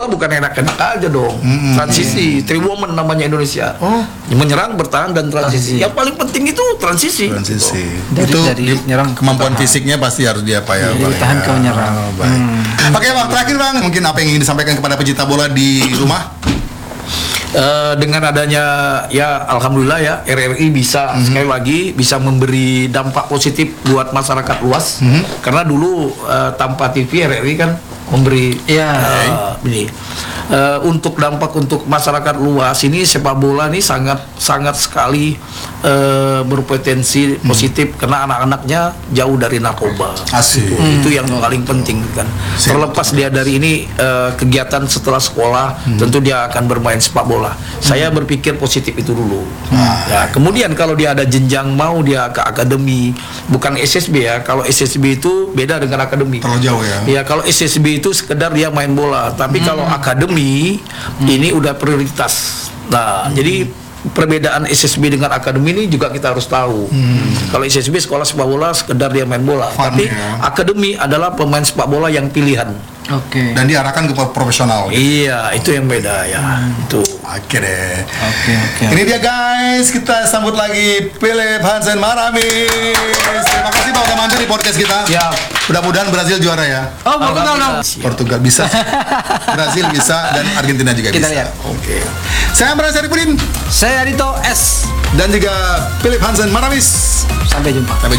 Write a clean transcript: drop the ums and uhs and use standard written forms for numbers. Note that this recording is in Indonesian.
bukan enak-enak aja dong. Transisi, three woman namanya Indonesia. Menyerang, bertahan, dan transisi. Yang paling penting itu transisi. Dari nyerang kemampuan fisiknya pasti harus dia ya. Tahan ke menyerang. Baik. Oke Bang, terakhir Bang, mungkin apa yang ingin disampaikan kepada pecinta bola di rumah? Dengan adanya ya alhamdulillah ya RRI bisa sekali lagi bisa memberi dampak positif buat masyarakat luas karena dulu tanpa TV RRI kan memberi ini untuk dampak untuk masyarakat luas ini sepak bola ini sangat sekali berpotensi positif karena anak-anaknya jauh dari narkoba. Itu yang paling penting kan. Terlepas dia dari ini kegiatan setelah sekolah tentu dia akan bermain sepak bola. Saya berpikir positif itu dulu. Ya, kemudian kalau dia ada jenjang mau dia ke akademi, bukan SSB ya. Kalau SSB itu beda dengan akademi. Terlalu jauh ya. Ya, kalau SSB itu sekedar dia main bola, tapi kalau akademi ini udah prioritas. Nah, jadi perbedaan SSB dengan akademi ini juga kita harus tahu. Kalau SSB sekolah sepak bola sekedar dia main bola, tapi akademi adalah pemain sepak bola yang pilihan. Dan diarahkan ke profesional. Iya, itu yang beda ya. Itu. Oke deh. Ini dia guys, kita sambut lagi Philip Hansen Maramis. Terima kasih Pak udah mampir di podcast kita. Ya. Mudah-mudahan Brazil juara ya. Portugal dong. Portugal bisa. Brazil bisa dan Argentina juga Kita bisa. lihat. Oke. Saya Amran Syarifudin Saya Adito S. dan juga Philip Hansen Maramis. Sampai jumpa.